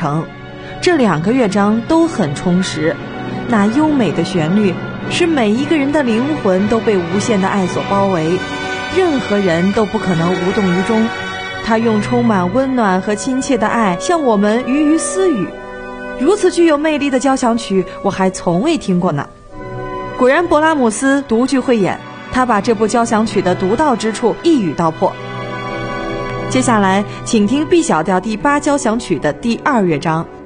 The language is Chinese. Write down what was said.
成。这2个乐章都很充实，那优美的旋律使每一个人的灵魂都被无限的爱所包围，任何人都不可能无动于衷。他用充满温暖和亲切的爱向我们鱼鱼私语，如此具有魅力的交响曲我还从未听过呢。果然勃拉姆斯独具慧眼，他把这部交响曲的独到之处一语道破。接下来请听 B 小调第8交响曲的第2乐章。